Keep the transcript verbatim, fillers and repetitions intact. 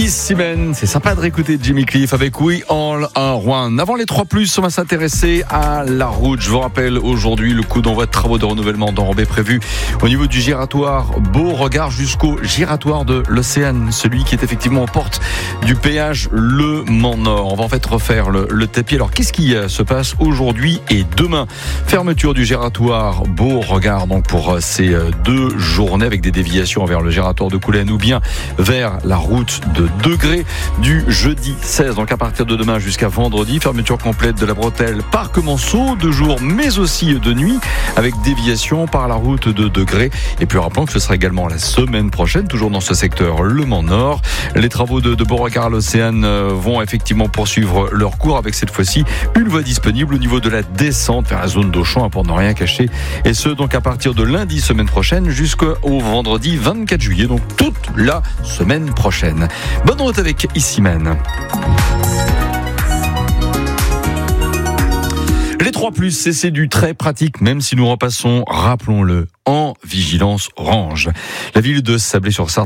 Ici-même, c'est sympa de réécouter Jimmy Cliff avec We All Are One. Avant les trois plus, on va s'intéresser à la route. Je vous rappelle aujourd'hui le coup d'envoi de travaux de renouvellement d'enrobé prévu au niveau du giratoire Beauregard jusqu'au giratoire de l'Océane, celui qui est effectivement aux portes du péage Le Mans Nord. On va en fait refaire le, le tapis. Alors qu'est-ce qui se passe aujourd'hui et demain? Fermeture du giratoire Beauregard donc pour ces deux journées avec des déviations vers le giratoire de Coulennes ou bien vers la route de Degré du jeudi seize, donc à partir de demain jusqu'à vendredi. Fermeture complète de la bretelle Parc Monceau de jour mais aussi de nuit avec déviation par la route de Degré. Et puis rappelons que ce sera également la semaine prochaine, toujours dans ce secteur Le Mans Nord. Les travaux de, de Beauregard à l'Océane vont effectivement poursuivre leur cours avec cette fois-ci une voie disponible au niveau de la descente vers la zone d'Auchan pour ne rien cacher. Et ce donc à partir de lundi semaine prochaine jusqu'au vendredi vingt-quatre juillet, donc toute la semaine prochaine. Bonne route avec Issimen. Les trois plus, c'est du très pratique, même si nous repassons, rappelons-le, en vigilance orange. La ville de Sablé-sur-Sarthe